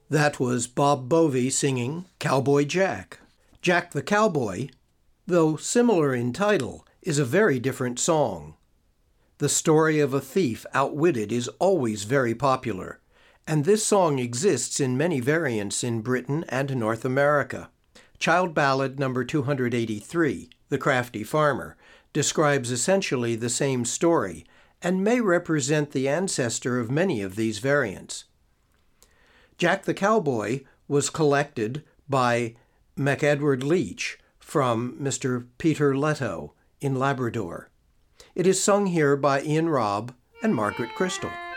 That was Bob Bovey singing Cowboy Jack. Jack the Cowboy, though similar in title, is a very different song. The story of a thief outwitted is always very popular, and this song exists in many variants in Britain and North America. Child Ballad number 283, The Crafty Farmer, describes essentially the same story and may represent the ancestor of many of these variants. Jack the Cowboy was collected by MacEdward Leach from Mr. Peter Leto in Labrador. It is sung here by Ian Robb and Margaret Crystal.